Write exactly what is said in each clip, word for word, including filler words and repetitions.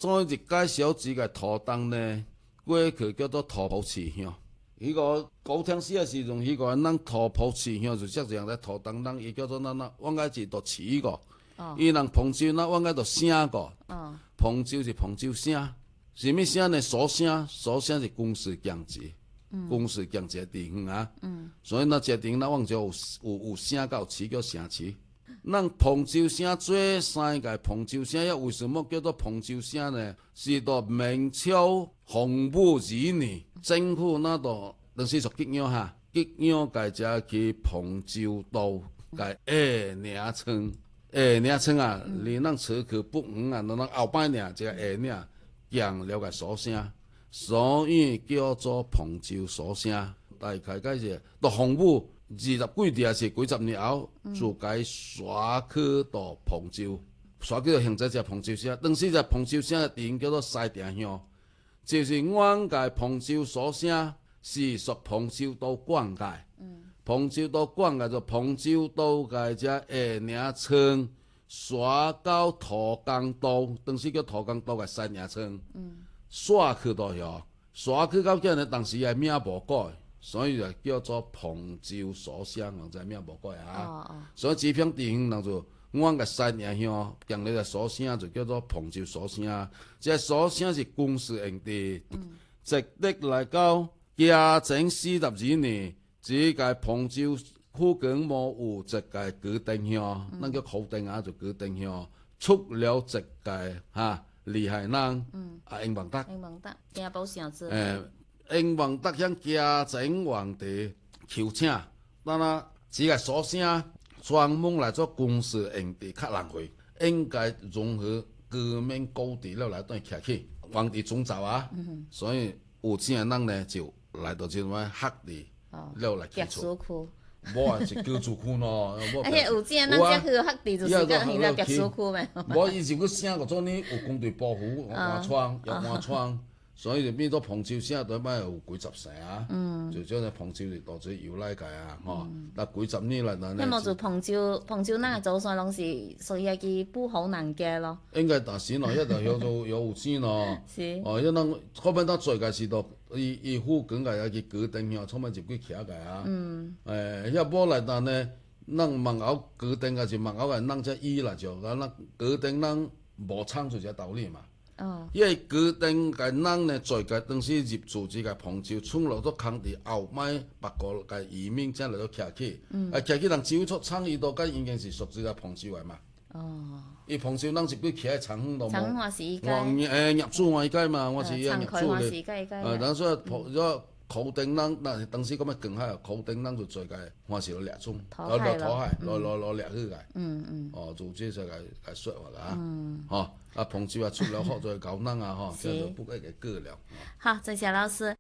做一介小子嘅土东呢，过去叫做土埔市乡。迄、那个高天时嘅时阵，迄、那个咱土埔市乡就遮样咧土东人，伊叫做咱那往个是读市个，伊、哦、人彭州那往个读省个。哦，彭州是彭州省，什么省呢？苏省，苏省是军事强制，嗯、军事强制地方啊。嗯，所以那这地方咱往就有有有省到市叫城市。咱彭州省最三个彭州省，要为什么叫做彭州省呢？是到明朝洪武二年，政府那度当时属吉阳哈，吉阳家只去彭州都个下名村，下名村啊，离咱车去不远啊，咱后摆呢，这个下名降了个苏省，所以叫做彭州苏省。大概个是到洪武二十几年是几十年后，就该刷去到彭州，刷去到现在只彭州省。当时只彭州省的地方叫做西定乡，就是阮个彭州苏省是属彭州都管界。嗯、彭州都管界就彭州都个只下名村，刷到土岗都，当时叫土岗都个西名村，嗯、刷去到遐，刷去到今日，当时个名无改。所以就叫做彭州苏省，人知名无改啊。哦哦、所以这片地方人就阮个西宁乡，将来个苏省就叫做彭州苏省。这苏省是军事用地，嗯、直直来到嘉靖四十二年，这个彭州附近无有一个高登乡，咱、嗯、叫高登啊，就高登乡出了一个哈厉害人，嗯、啊英王德。 英王德，家宝城子。 诶。英王德向嘉靖皇帝求请，咱啊，这个苏省专门来做军事用地，较浪费，应该融合革命高地了来等徛起。皇帝准走啊，嗯、所以有钱的人呢就来到这种黑地，哦、了来居住。无啊，是居住区咯。 而且有钱的人才去黑地，就是讲现在别墅区呗。 无，伊是去省个做呢，有军队保护，换窗，有换窗。所以就变做彭州省，对摆有几十城啊，嗯、就叫做彭州是到最由来个啊，吼、嗯。那几十年来呢？ 那么就彭州，彭州那个祖先拢是属于个不好难家咯。 应该但是咯，一就有有有钱咯。 是。 哦，因咱后面咱做个是到伊伊附近个一个高登乡，充满入去徛个啊。嗯。诶，遐无来但呢，咱门口高登个是门口个，咱只伊啦就，咱高登咱无厂就只道理嘛。哦，因为高登个人呢，在个当时入住这个彭州，村落都空地后摆别个个移民才来到徛起，嗯、啊徛起人只有出厂，伊都甲已经是属于个彭州个嘛。哦，伊彭州人是不徛喺长远都无。 长远是伊个。 我诶业主我伊个嘛，我是业主咧。 啊，当所以彭咗口顶人，那当时咁样更海，口顶人就做个，我是落掠中，落落土海，落落落掠去个。嗯嗯。哦，做这些个个说法啦。嗯。吼。啊，彭州啊，出了好多高人啊，吼，叫做不该给过了。 好，谢谢老师。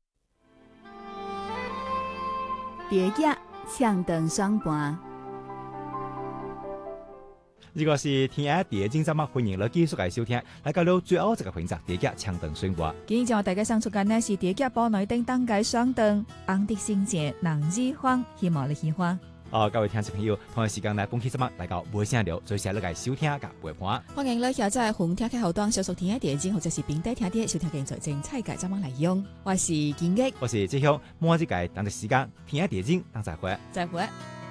蝶叶向灯双盘。 如果是天下第一节目，欢迎你继续来收听。来到了最后一个环节，蝶叶枪灯宣布。 今日就大家上出嘅呢是蝶叶堡内灯当街双灯，红的星节能日欢，希望你喜欢。 哦，各位听众朋友，同一时间来恭喜节目来到尾声了，最先你来收听甲陪伴。 欢迎你下载红听嘅后端，小属天下电影或者是平底听啲收听嘅在精彩嘅怎么来用。我是金益， 我是志雄，末一届当个时间，天下电影当再会。 再会。